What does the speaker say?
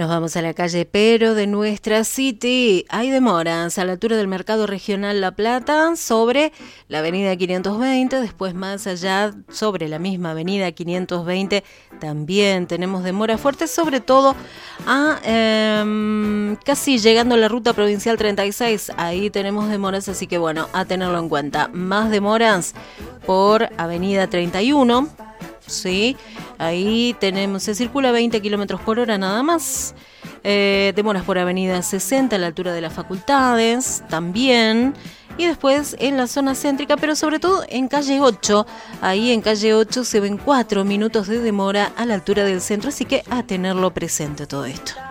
Nos vamos a la calle Pero de nuestra City. Hay demoras a la altura del Mercado Regional La Plata sobre la avenida 520. Después más allá sobre la misma avenida 520 también tenemos demoras fuertes, sobre todo a casi llegando a la ruta provincial 36. Ahí tenemos demoras, así que bueno, a tenerlo en cuenta. Más demoras por avenida 31. Sí, ahí tenemos, se circula 20 kilómetros por hora nada más. Demoras por avenida 60 a la altura de las facultades también. Y después en la zona céntrica, pero sobre todo en calle 8. Ahí en calle 8 se ven 4 minutos de demora a la altura del centro, así que a tenerlo presente todo esto.